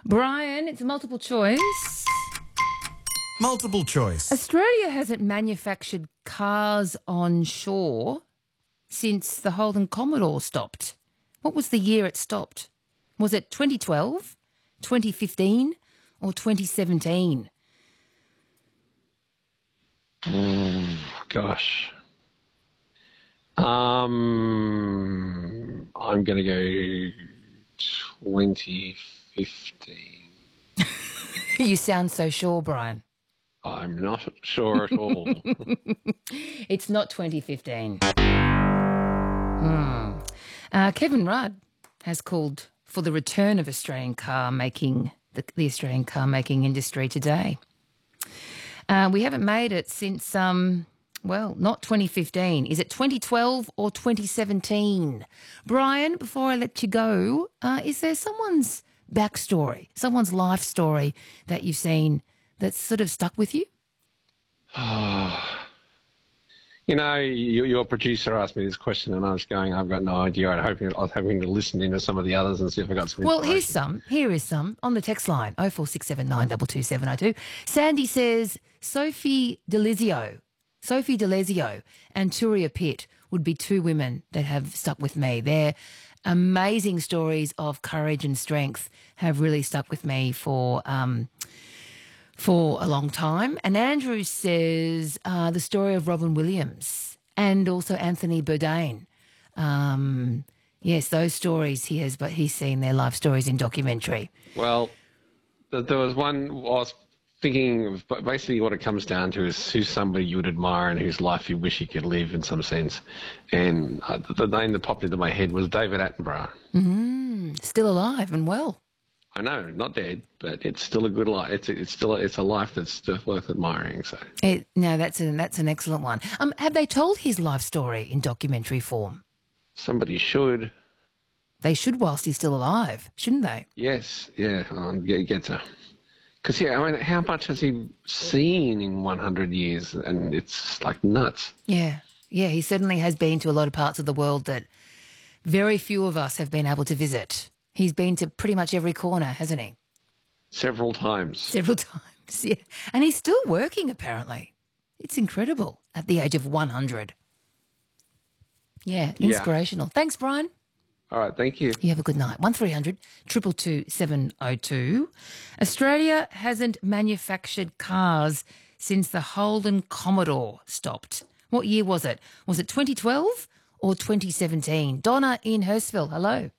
Brian, it's a multiple choice. Multiple choice. Australia hasn't manufactured cars on shore since the Holden Commodore stopped. What was the year it stopped? Was it 2012, 2015 or 2017? Gosh. I'm going to go 2015. You sound so sure, Brian. I'm not sure at all. It's not 2015. Kevin Rudd has called for the return of Australian car making, the Australian car making industry today. We haven't made it since, not 2015. Is it 2012 or 2017? Brian, before I let you go, is there someone's backstory, someone's life story that you've seen that's sort of stuck with you? Your producer asked me this question and I was going, I've got no idea. I was hoping to listen into some of the others and see if I got some Well, information. Here is some on the text line, 0467 22702. Sandy says Sophie Delezio and Turia Pitt would be two women that have stuck with me. Their amazing stories of courage and strength have really stuck with me for a long time. And Andrew says the story of Robin Williams and also Anthony Bourdain. Yes, those stories he's seen their life stories in documentary. Well, there was one I was thinking of, but basically what it comes down to is who's somebody you would admire and whose life you wish you could live in some sense. And the name that popped into my head was David Attenborough. Still alive and well. I know, not dead, but it's still a good life. It's a life that's still worth admiring. So that's an excellent one. Have they told his life story in documentary form? somebody should. They should whilst he's still alive, shouldn't they? Yes, yeah, get to. Because, yeah, I mean, how much has he seen in 100 years? And it's, like, nuts. Yeah, he certainly has been to a lot of parts of the world that very few of us have been able to visit. He's been to pretty much every corner, hasn't he? Several times, yeah. And he's still working, apparently. It's incredible at the age of 100. Yeah, inspirational. Yeah. Thanks, Brian. All right, thank you. You have a good night. 1300 222 702. Australia hasn't manufactured cars since the Holden Commodore stopped. What year was it? Was it 2012 or 2017? Donna in Hurstville, hello.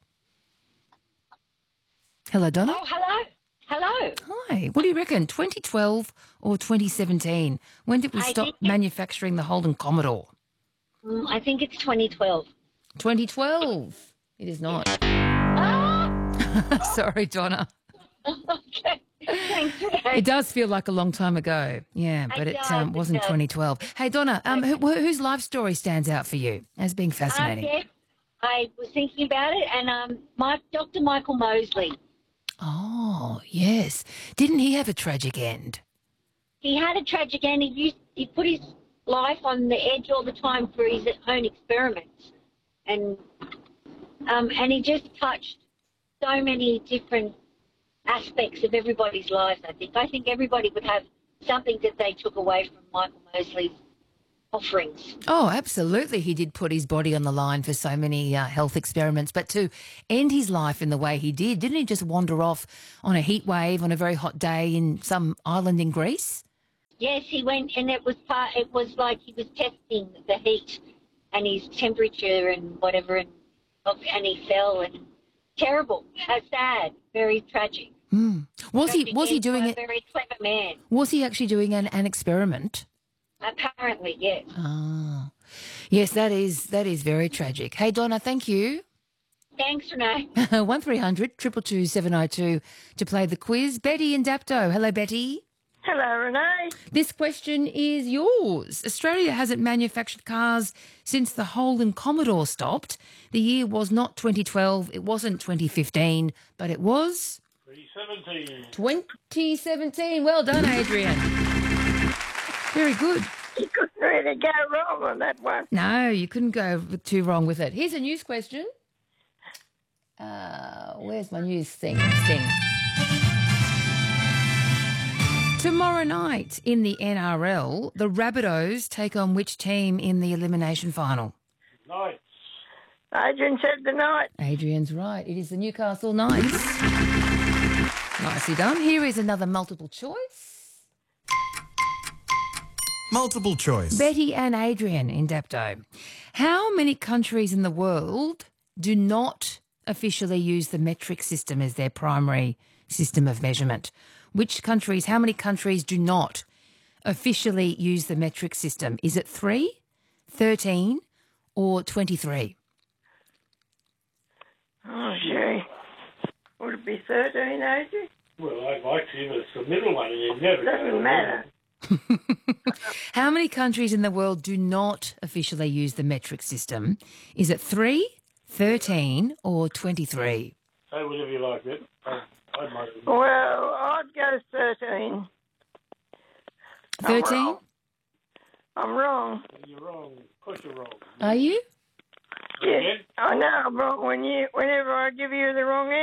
Hello, Donna. Oh, hello. Hello. Hi. What do you reckon, 2012 or 2017? When did we stop manufacturing the Holden Commodore? I think it's 2012. 2012. It is not. Sorry, Donna. Okay. Thanks. It does feel like a long time ago. Yeah, but it wasn't 2012. Hey, Donna, whose life story stands out for you as being fascinating? Yes, I was thinking about it, and Dr. Michael Mosley. Oh, yes. Didn't he have a tragic end? He had a tragic end. He put his life on the edge all the time for his own experiments. And he just touched so many different aspects of everybody's lives, I think. I think everybody would have something that they took away from Michael Mosley's offerings. Oh, absolutely. He did put his body on the line for so many health experiments. But to end his life in the way he did, didn't he just wander off on a heat wave on a very hot day in some island in Greece? Yes, he went, and it was like he was testing the heat and his temperature and whatever, and he fell, and terrible, sad, very tragic. Was he doing it? A very clever man. Was he actually doing an experiment? Apparently, yes. Oh, yes, that is very tragic. Hey, Donna, thank you. Thanks, Renee. 1300 222 702 to play the quiz. Betty in Dapto. Hello, Betty. Hello, Renee. This question is yours. Australia hasn't manufactured cars since the Holden Commodore stopped. The year was not 2012, it wasn't 2015, but it was... 2017. 2017. Well done, Adrian. Very good. You couldn't really go wrong on that one. No, you couldn't go too wrong with it. Here's a news question. Where's my news thing? Tomorrow night in the NRL, the Rabbitohs take on which team in the elimination final? Knights. Adrian said the night. Adrian's right. It is the Newcastle Knights. Nicely done. Here is another multiple choice. Multiple choice. Betty and Adrian in Dapto. How many countries in the world do not officially use the metric system as their primary system of measurement? How many countries do not officially use the metric system? Is it 3, 13 or 23? Oh, gee. Would it be 13, Adrian? Well, I'd like to, but it's the middle one, and you never Doesn't matter. How many countries in the world do not officially use the metric system? Is it 3, 13 or 23? Say whatever you like, Ben. I'd like to. Well, I'd go 13. 13? I'm wrong. You're wrong. Of course you're wrong. Are you? Yeah, Again? I know I'm wrong whenever I give you the wrong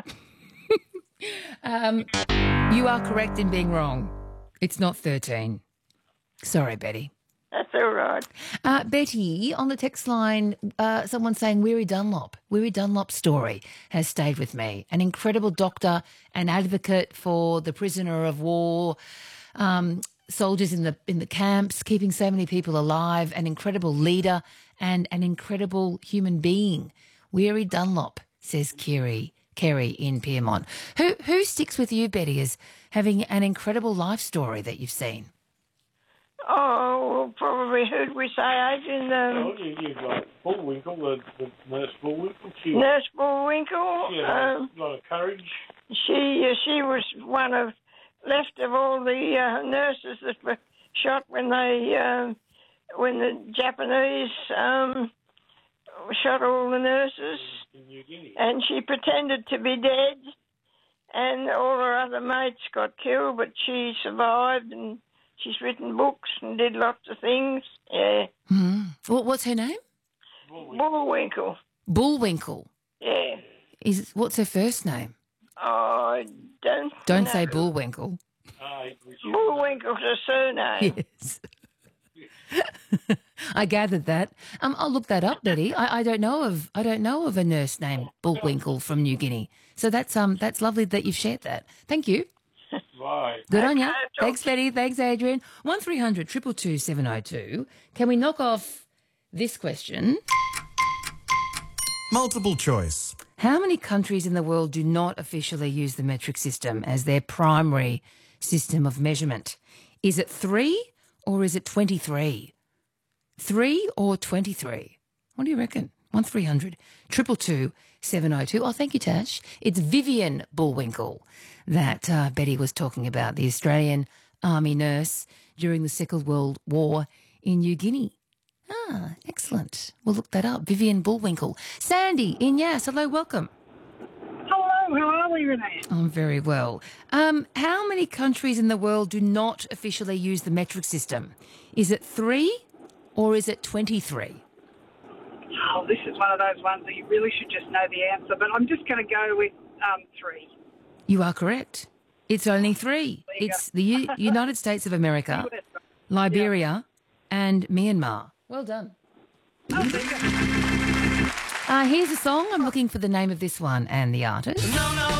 answer. You are correct in being wrong. It's not 13. Sorry, Betty. That's all right. Betty, on the text line, someone saying Weary Dunlop. Weary Dunlop's story has stayed with me. An incredible doctor, an advocate for the prisoner of war, soldiers in the camps, keeping so many people alive, an incredible leader and an incredible human being. Weary Dunlop, says Kerry in Pyrmont. Who sticks with you, Betty, as having an incredible life story that you've seen? Oh, well, probably who'd we say, Adrian? Well, you've got Bullwinkle, the nurse Bullwinkle. Nurse Bullwinkle. She had a lot of courage. She was one of left of all the nurses that were shot when the Japanese shot all the nurses, In New Guinea. and she pretended to be dead, and all her other mates got killed, but she survived, and she's written books and did lots of things. Yeah, What's her name? Bullwinkle. Bullwinkle. Yeah. What's her first name? I Don't know. say Bullwinkle. Bullwinkle's a surname. Yes. I gathered that. I'll look that up, Betty. I don't know of a nurse named Bullwinkle from New Guinea. So that's lovely that you've shared that. Thank you. Right. Good on you. Okay, Thanks, Betty. Thanks, Adrian. 1300 222 702. Can we knock off this question? Multiple choice. How many countries in the world do not officially use the metric system as their primary system of measurement? Is it 3 or is it 23? 3 or 23? What do you reckon? 1300 222 702. Oh, thank you, Tash. It's Vivian Bullwinkle that Betty was talking about, the Australian Army nurse during the Second World War in New Guinea. Ah, excellent. We'll look that up. Vivian Bullwinkle. Sandy in Yass. Hello, welcome. Hello, how are we, Renee? I'm very well. How many countries in the world do not officially use the metric system? Is it 3 or is it 23? Oh, this is one of those ones that you really should just know the answer, but I'm just going to go with 3. You are correct. It's only 3. There you It's the United States of America, US. Liberia, and Myanmar. Well done. Oh, there you go. Here's a song. I'm looking for the name of this one and the artist. No, no,